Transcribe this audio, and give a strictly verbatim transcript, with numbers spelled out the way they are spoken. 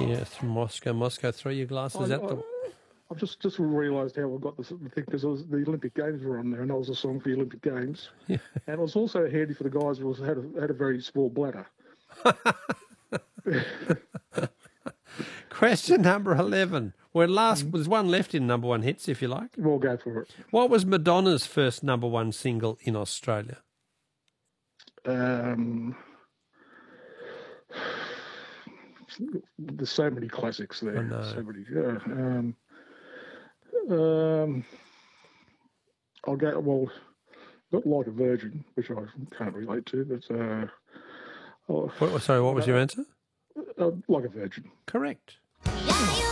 Yes, from Moscow. Moscow, throw your glasses I, at I, the... I've just, just realised how I got this thing, because the Olympic Games were on there, and that was a song for the Olympic Games. Yeah. And it was also handy for the guys who had a, had a very small bladder. Question number eleven. We're last, there's one left in number one hits, if you like. We'll go for it. What was Madonna's first number one single in Australia? Um, there's so many classics there. I know. So many. Yeah. Um, um, I'll go, well, not Like a Virgin, which I can't relate to, but... Uh, oh, What, sorry, what was uh, your answer? Uh, like a Virgin. Correct. Yeah,